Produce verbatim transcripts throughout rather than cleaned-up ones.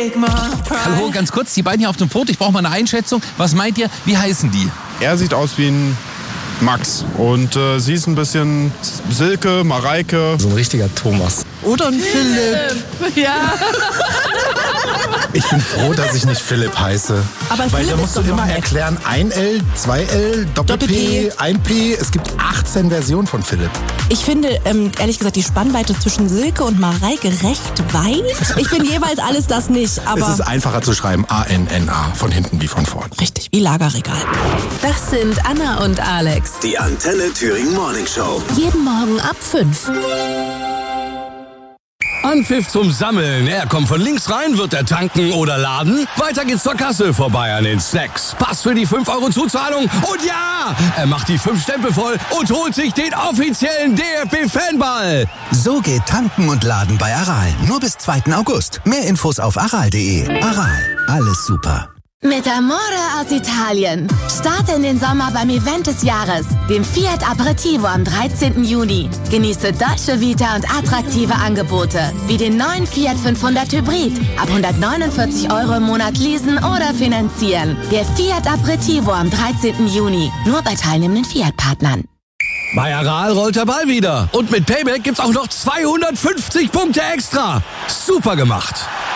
Hallo, ganz kurz, die beiden hier auf dem Foto, ich brauche mal eine Einschätzung. Was meint ihr, wie heißen die? Er sieht aus wie ein Max und äh, sie ist ein bisschen Silke, Mareike. So ein richtiger Thomas. Oder ein Philipp. Philipp. Ja. Ich bin froh, dass ich nicht Philipp heiße. Aber Weil Philipp da musst du ist doch immer noch nett. erklären, ein L, zwei L, Doppel-P, ein P. Es gibt achtzehn Versionen von Philipp. Ich finde, ähm, ehrlich gesagt, die Spannweite zwischen Silke und Mareike recht weit. Ich bin jeweils alles das nicht, aber... Es ist einfacher zu schreiben, A N N A, von hinten wie von vorn. Richtig, wie Lagerregal. Das sind Anna und Alex. Die Antenne Thüringen Morning Show. Jeden Morgen ab fünf. Anpfiff zum Sammeln. Er kommt von links rein, wird er tanken oder laden. Weiter geht's zur Kasse, vorbei an den Snacks. Pass für die fünf Euro Zuzahlung. Und ja, er macht die fünf Stempel voll und holt sich den offiziellen D F B-Fanball. So geht tanken und laden bei Aral. Nur bis zweiten August. Mehr Infos auf aral punkt de. Aral, alles super. Mit Amore aus Italien. Starte in den Sommer beim Event des Jahres, dem Fiat Aperitivo am dreizehnten Juni. Genieße Dolce Vita und attraktive Angebote, wie den neuen Fiat fünfhundert Hybrid. Ab hundertneunundvierzig Euro im Monat leasen oder finanzieren. Der Fiat Aperitivo am dreizehnten Juni. Nur bei teilnehmenden Fiat-Partnern. Bei Aral rollt der Ball wieder. Und mit Payback gibt's auch noch zweihundertfünfzig Punkte extra. Super gemacht.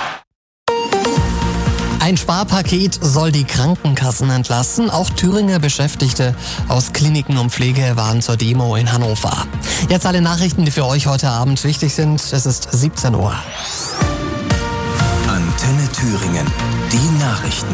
Ein Sparpaket soll die Krankenkassen entlasten. Auch Thüringer Beschäftigte aus Kliniken und Pflege waren zur Demo in Hannover. Jetzt alle Nachrichten, die für euch heute Abend wichtig sind. Es ist siebzehn Uhr. Antenne Thüringen. Die Nachrichten.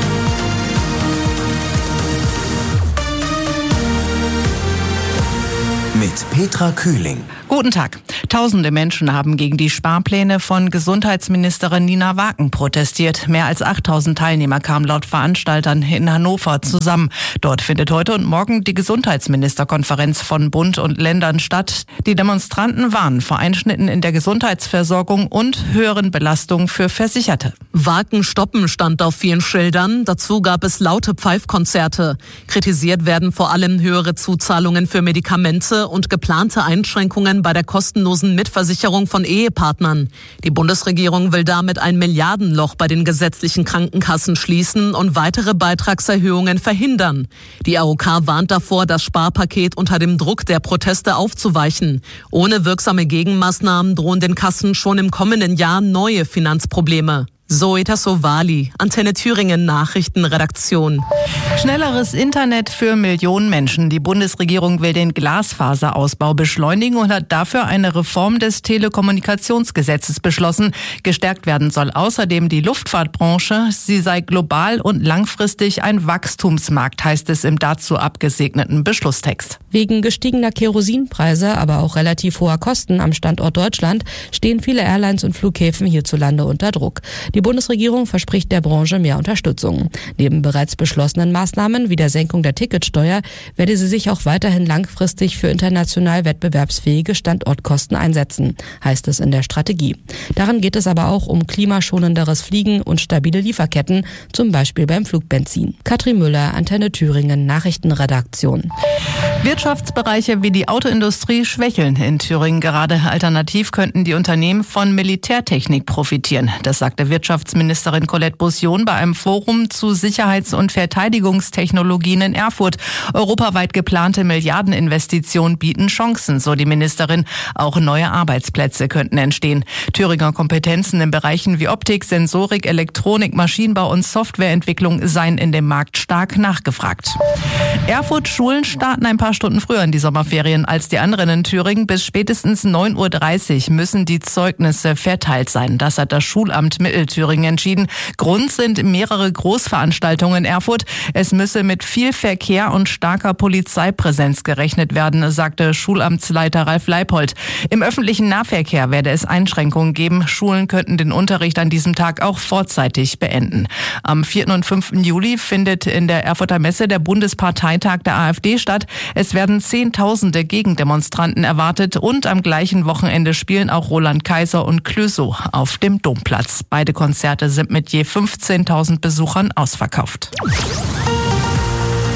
Mit Petra Kühling. Guten Tag. Tausende Menschen haben gegen die Sparpläne von Gesundheitsministerin Nina Waken protestiert. Mehr als achttausend Teilnehmer kamen laut Veranstaltern in Hannover zusammen. Dort findet heute und morgen die Gesundheitsministerkonferenz von Bund und Ländern statt. Die Demonstranten warnen vor Einschnitten in der Gesundheitsversorgung und höheren Belastungen für Versicherte. Waken stoppen stand auf vielen Schildern. Dazu gab es laute Pfeifkonzerte. Kritisiert werden vor allem höhere Zuzahlungen für Medikamente und geplante Einschränkungen bei der kostenlosen Mitversicherung von Ehepartnern. Die Bundesregierung will damit ein Milliardenloch bei den gesetzlichen Krankenkassen schließen und weitere Beitragserhöhungen verhindern. Die A O K warnt davor, das Sparpaket unter dem Druck der Proteste aufzuweichen. Ohne wirksame Gegenmaßnahmen drohen den Kassen schon im kommenden Jahr neue Finanzprobleme. Zoe Tassovali, Antenne Thüringen Nachrichtenredaktion. Schnelleres Internet für Millionen Menschen. Die Bundesregierung will den Glasfaserausbau beschleunigen und hat dafür eine Reform des Telekommunikationsgesetzes beschlossen. Gestärkt werden soll außerdem die Luftfahrtbranche. Sie sei global und langfristig ein Wachstumsmarkt, heißt es im dazu abgesegneten Beschlusstext. Wegen gestiegener Kerosinpreise, aber auch relativ hoher Kosten am Standort Deutschland stehen viele Airlines und Flughäfen hierzulande unter Druck. Die Bundesregierung verspricht der Branche mehr Unterstützung. Neben bereits beschlossenen Maßnahmen wie der Senkung der Ticketsteuer werde sie sich auch weiterhin langfristig für international wettbewerbsfähige Standortkosten einsetzen, heißt es in der Strategie. Daran geht es aber auch um klimaschonenderes Fliegen und stabile Lieferketten, zum Beispiel beim Flugbenzin. Katrin Müller, Antenne Thüringen, Nachrichtenredaktion. Wirtschaftsbereiche wie die Autoindustrie schwächeln in Thüringen gerade. Alternativ könnten die Unternehmen von Militärtechnik profitieren. Das sagte Wirtschaftsministerin Colette Bussion bei einem Forum zu Sicherheits- und Verteidigungstechnologien in Erfurt. Europaweit geplante Milliardeninvestitionen bieten Chancen, so die Ministerin. Auch neue Arbeitsplätze könnten entstehen. Thüringer Kompetenzen in Bereichen wie Optik, Sensorik, Elektronik, Maschinenbau und Softwareentwicklung seien in dem Markt stark nachgefragt. Erfurt-Schulen starten ein paar Stunden früher in die Sommerferien als die anderen in Thüringen. Bis spätestens neun Uhr dreißig müssen die Zeugnisse verteilt sein. Das hat das Schulamt Mittelthüringen entschieden. Grund sind mehrere Großveranstaltungen in Erfurt. Es müsse mit viel Verkehr und starker Polizeipräsenz gerechnet werden, sagte Schulamtsleiter Ralf Leipold. Im öffentlichen Nahverkehr werde es Einschränkungen geben. Schulen könnten den Unterricht an diesem Tag auch vorzeitig beenden. Am vierten und fünften Juli findet in der Erfurter Messe der Bundesparteitag der AfD statt. Es werden Zehntausende Gegendemonstranten erwartet und am gleichen Wochenende spielen auch Roland Kaiser und Clouseau auf dem Domplatz. Beide Konzerte sind mit je fünfzehntausend Besuchern ausverkauft.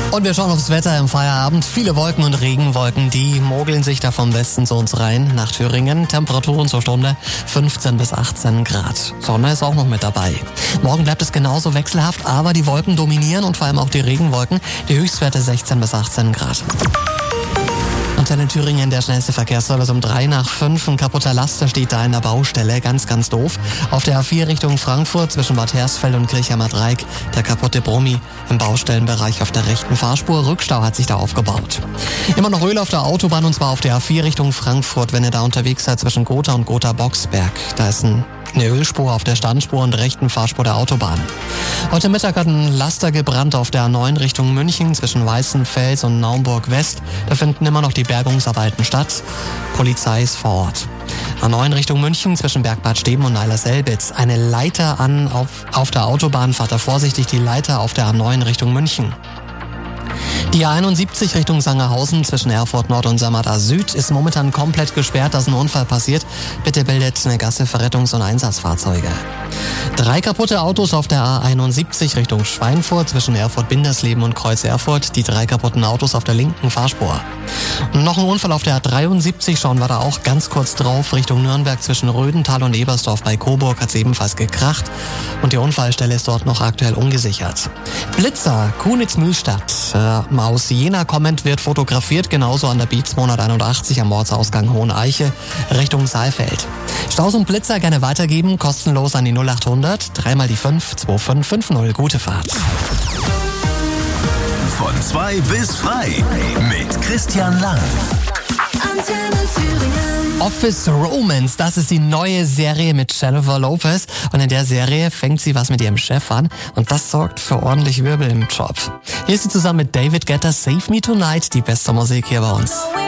Und wir schauen aufs Wetter im Feierabend. Viele Wolken und Regenwolken, die mogeln sich da vom Westen zu uns rein nach Thüringen. Temperaturen zur Stunde fünfzehn bis achtzehn Grad. Sonne ist auch noch mit dabei. Morgen bleibt es genauso wechselhaft, aber die Wolken dominieren und vor allem auch die Regenwolken. Die Höchstwerte sechzehn bis achtzehn Grad. Und dann in Thüringen der schnellste Verkehrsservice um drei nach fünf. Ein kaputter Laster steht da in der Baustelle. Ganz, ganz doof. Auf der A vier Richtung Frankfurt zwischen Bad Hersfeld und Kirchheimer Dreieck. Der kaputte Brummi im Baustellenbereich auf der rechten Fahrspur. Rückstau hat sich da aufgebaut. Immer noch Öl auf der Autobahn und zwar auf der A vier Richtung Frankfurt, wenn ihr da unterwegs seid zwischen Gotha und Gotha-Boxberg. Da ist ein Eine Ölspur auf der Standspur und rechten Fahrspur der Autobahn. Heute Mittag hat ein Laster gebrannt auf der A neun Richtung München zwischen Weißenfels und Naumburg West. Da finden immer noch die Bergungsarbeiten statt. Polizei ist vor Ort. A neun Richtung München zwischen Bergbad Steben und Neiler-Selbitz. Eine Leiter an auf, auf der Autobahn. Fahrt da vorsichtig, die Leiter auf der A neun Richtung München. Die A einundsiebzig Richtung Sangerhausen zwischen Erfurt Nord und Samada Süd ist momentan komplett gesperrt, da ist ein Unfall passiert. Bitte bildet eine Gasse für Rettungs- und Einsatzfahrzeuge. Drei kaputte Autos auf der A einundsiebzig Richtung Schweinfurt zwischen Erfurt-Bindersleben und Kreuz Erfurt. Die drei kaputten Autos auf der linken Fahrspur. Und noch ein Unfall auf der A dreiundsiebzig, schauen wir da auch ganz kurz drauf. Richtung Nürnberg zwischen Rödental und Ebersdorf bei Coburg hat es ebenfalls gekracht. Und die Unfallstelle ist dort noch aktuell ungesichert. Blitzer, Kunitz-Mühlstadt. Äh, aus Jena kommend wird fotografiert, genauso an der Beats hunderteinundachtzig am Ortsausgang Hoheneiche Richtung Saalfeld. Staus und Blitzer gerne weitergeben, kostenlos an die null achthundert, dreimal die fünf, zwei fünf fünf null. Gute Fahrt. Von zwei bis frei mit Christian Lang. Office Romance, das ist die neue Serie mit Jennifer Lopez. Und in der Serie fängt sie was mit ihrem Chef an. Und das sorgt für ordentlich Wirbel im Job. Hier ist sie zusammen mit David Guetta, Save Me Tonight, die beste Musik hier bei uns.